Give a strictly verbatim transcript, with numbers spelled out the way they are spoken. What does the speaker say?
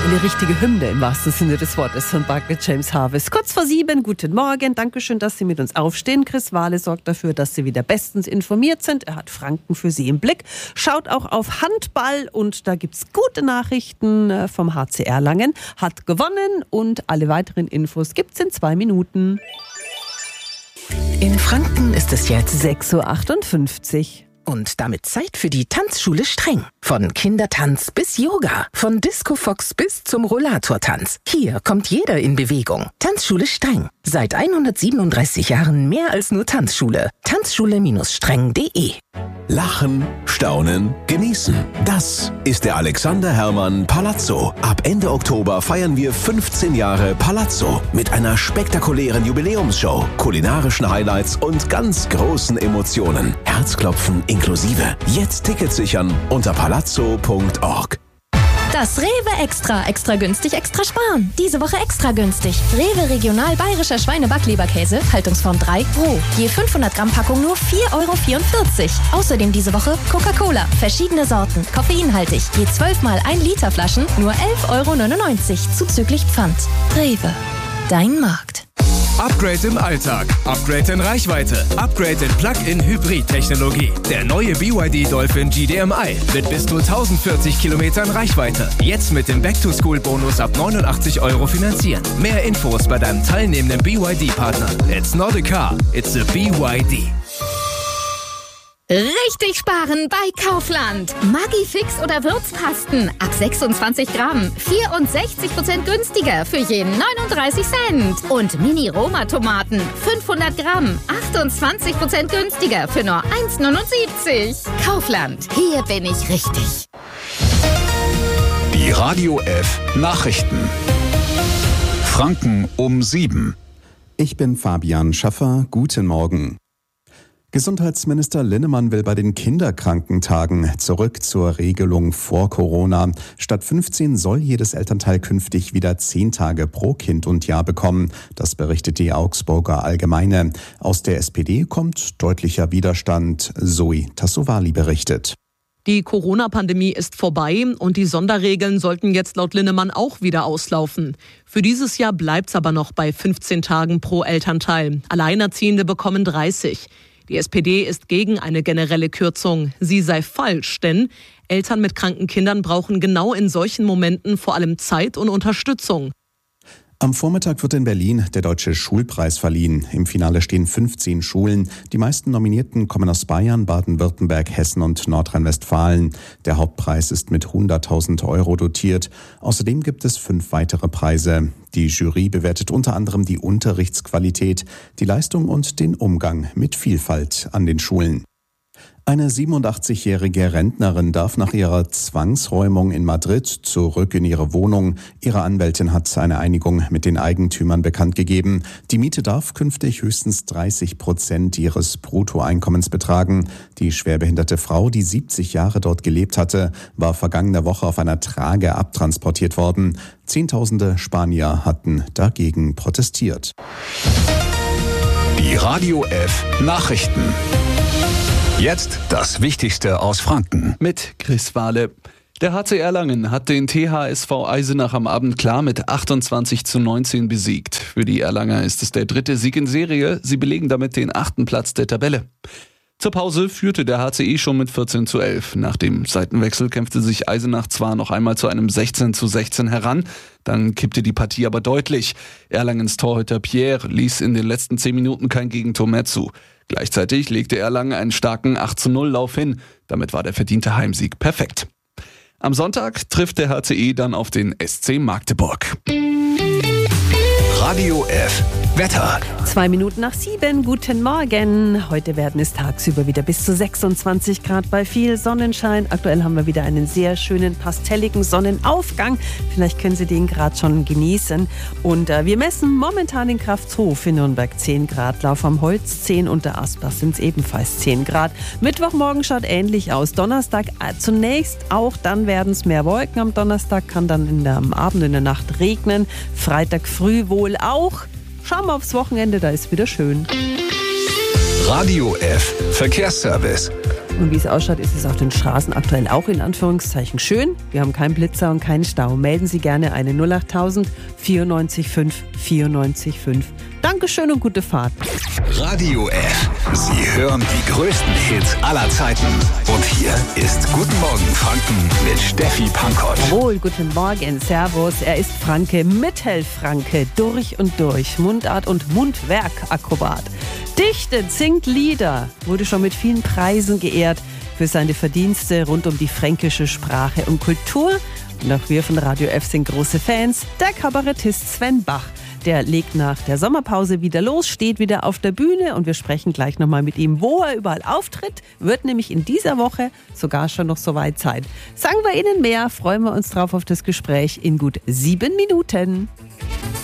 Eine richtige Hymne im wahrsten Sinne des Wortes von Barclay James Harvest. Kurz vor sieben, guten Morgen. Dankeschön, dass Sie mit uns aufstehen. Chris Wahle sorgt dafür, dass Sie wieder bestens informiert sind. Er hat Franken für Sie im Blick. Schaut auch auf Handball und da gibt's gute Nachrichten vom H C Erlangen. Hat gewonnen und alle weiteren Infos gibt's in zwei Minuten. In Franken ist es jetzt sechs Uhr achtundfünfzig. Und damit Zeit für die Tanzschule Streng. Von Kindertanz bis Yoga, von Disco Fox bis zum Rollatortanz. Hier kommt jeder in Bewegung. Tanzschule Streng. Seit hundertsiebenunddreißig Jahren mehr als nur Tanzschule. Tanzschule Streng punkt de. Lachen, staunen, genießen. Das ist der Alexander Herrmann Palazzo. Ab Ende Oktober feiern wir fünfzehn Jahre Palazzo mit einer spektakulären Jubiläumsshow, kulinarischen Highlights und ganz großen Emotionen. Herzklopfen inklusive. Jetzt Tickets sichern unter palazzo punkt org. Das Rewe Extra. Extra günstig, extra sparen. Diese Woche extra günstig. Rewe Regional Bayerischer Schweine-Backleberkäse, Haltungsform drei, roh. Je fünfhundert Gramm Packung nur vier Euro vierundvierzig. Außerdem diese Woche Coca-Cola. Verschiedene Sorten. Koffeinhaltig. Je zwölf mal ein Liter Flaschen nur elf Euro neunundneunzig. Zuzüglich Pfand. Rewe. Dein Markt. Upgrade im Alltag, Upgrade in Reichweite, Upgrade in Plug-in-Hybrid-Technologie. Der neue B Y D Dolphin G D M I mit bis zu tausendvierzig Kilometern Reichweite. Jetzt mit dem Back-to-School-Bonus ab neunundachtzig Euro finanzieren. Mehr Infos bei deinem teilnehmenden B Y D-Partner. It's not a car, it's a B Y D. Richtig sparen bei Kaufland. Maggi-Fix oder Würzpasten ab sechsundzwanzig Gramm. vierundsechzig Prozent günstiger für jeden neununddreißig Cent. Und Mini-Roma-Tomaten fünfhundert Gramm. achtundzwanzig Prozent günstiger für nur eins neunundsiebzig. Kaufland. Hier bin ich richtig. Die Radio F Nachrichten. Franken um sieben. Ich bin Fabian Schaffer. Guten Morgen. Gesundheitsminister Linnemann will bei den Kinderkrankentagen zurück zur Regelung vor Corona. Statt fünfzehn soll jedes Elternteil künftig wieder zehn Tage pro Kind und Jahr bekommen. Das berichtet die Augsburger Allgemeine. Aus der S P D kommt deutlicher Widerstand. Zoe Tassovali berichtet. Die Corona-Pandemie ist vorbei und die Sonderregeln sollten jetzt laut Linnemann auch wieder auslaufen. Für dieses Jahr bleibt's aber noch bei fünfzehn Tagen pro Elternteil. Alleinerziehende bekommen dreißig. Die S P D ist gegen eine generelle Kürzung. Sie sei falsch, denn Eltern mit kranken Kindern brauchen genau in solchen Momenten vor allem Zeit und Unterstützung. Am Vormittag wird in Berlin der Deutsche Schulpreis verliehen. Im Finale stehen fünfzehn Schulen. Die meisten Nominierten kommen aus Bayern, Baden-Württemberg, Hessen und Nordrhein-Westfalen. Der Hauptpreis ist mit hunderttausend Euro dotiert. Außerdem gibt es fünf weitere Preise. Die Jury bewertet unter anderem die Unterrichtsqualität, die Leistung und den Umgang mit Vielfalt an den Schulen. Eine siebenundachtzigjährige Rentnerin darf nach ihrer Zwangsräumung in Madrid zurück in ihre Wohnung. Ihre Anwältin hat eine Einigung mit den Eigentümern bekannt gegeben. Die Miete darf künftig höchstens dreißig Prozent ihres Bruttoeinkommens betragen. Die schwerbehinderte Frau, die siebzig Jahre dort gelebt hatte, war vergangene Woche auf einer Trage abtransportiert worden. Zehntausende Spanier hatten dagegen protestiert. Die Radio F Nachrichten. Jetzt das Wichtigste aus Franken. Mit Chris Wahle. Der H C Erlangen hat den T H S V Eisenach am Abend klar mit achtundzwanzig zu neunzehn besiegt. Für die Erlanger ist es der dritte Sieg in Serie. Sie belegen damit den achten Platz der Tabelle. Zur Pause führte der H C E schon mit vierzehn zu elf. Nach dem Seitenwechsel kämpfte sich Eisenach zwar noch einmal zu einem sechzehn zu sechzehn heran, dann kippte die Partie aber deutlich. Erlangens Torhüter Pierre ließ in den letzten zehn Minuten kein Gegentor mehr zu. Gleichzeitig legte Erlangen einen starken acht zu null Lauf hin. Damit war der verdiente Heimsieg perfekt. Am Sonntag trifft der H C E dann auf den S C Magdeburg. Radio F Wetter. Zwei Minuten nach sieben, guten Morgen. Heute werden es tagsüber wieder bis zu sechsundzwanzig Grad bei viel Sonnenschein. Aktuell haben wir wieder einen sehr schönen pastelligen Sonnenaufgang. Vielleicht können Sie den gerade schon genießen. Und äh, wir messen momentan in Kraftshof in Nürnberg zehn Grad. Lauf am Holz zehn und der Asbach sind es ebenfalls zehn Grad. Mittwochmorgen schaut ähnlich aus. Donnerstag äh, zunächst auch, dann werden es mehr Wolken. Am Donnerstag kann dann in der, am Abend in der Nacht regnen. Freitag früh wohl auch. Schauen wir aufs Wochenende, da ist wieder schön. Radio F Verkehrsservice. Und wie es ausschaut, ist es auf den Straßen aktuell auch in Anführungszeichen schön. Wir haben keinen Blitzer und keinen Stau. Melden Sie gerne eine null acht tausend vierundneunzig fünf vierundneunzig fünf. Dankeschön und gute Fahrt. Radio F. Sie hören die größten Hits aller Zeiten. Und hier ist Guten Morgen Franken mit Steffi Pankott. Jawohl, guten Morgen, Servus. Er ist Franke, Mittelfranke, durch und durch. Mundart- und Mundwerkakrobat. Dichtet, singt Lieder, wurde schon mit vielen Preisen geehrt für seine Verdienste rund um die fränkische Sprache und Kultur. Und auch wir von Radio F sind große Fans. Der Kabarettist Sven Bach. Der legt nach der Sommerpause wieder los, steht wieder auf der Bühne und wir sprechen gleich nochmal mit ihm, wo er überall auftritt. Wird nämlich in dieser Woche sogar schon noch so weit sein. Sagen wir Ihnen mehr, freuen wir uns drauf auf das Gespräch in gut sieben Minuten.